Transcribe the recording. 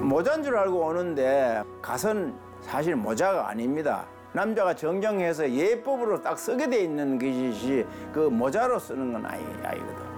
모자인 줄 알고 오는데 갓은 사실 모자가 아닙니다. 남자가 정정해서 예법으로 딱 쓰게 돼 있는 것이 그 모자로 쓰는 건 아니거든.